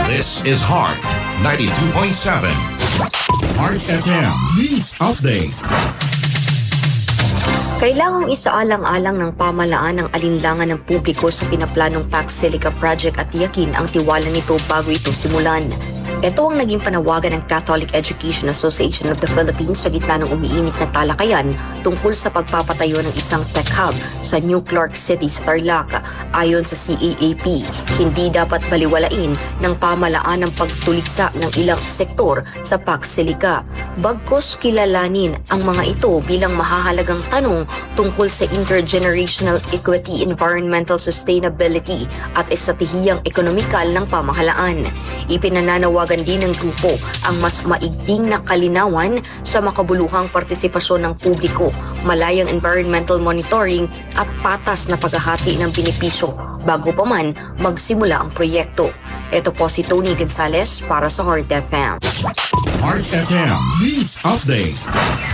This is Heart 92.7. Heart FM News Update. Kailangang isaalang-alang ng pamahalaan ang alinlangan ng publiko sa pinaplanong Pax Silica Project at tiyakin ang tiwala nito bago ito simulan. Ito ang naging panawagan ng Catholic Education Association of the Philippines sa gitna ng umiinit na talakayan tungkol sa pagpapatayo ng isang tech hub sa New Clark City sa Tarlac. Ayon sa CAAP, hindi dapat baliwalain ng pamahalaan ang pagtuliksa ng ilang sektor sa Pax Silica. Bagkus kilalanin ang mga ito bilang mahahalagang tanong tungkol sa intergenerational equity, environmental sustainability at estratehiyang ekonomikal ng pamahalaan. Ipinananawagan din ng grupo ang mas maigting na kalinawan sa makabuluhang partisipasyon ng publiko, malayang environmental monitoring at patas na paghahati ng benepisyo bago pa man magsimula ang proyekto. Ito po si Tony Gonzalez para sa Heart FM. Heart FM News Update.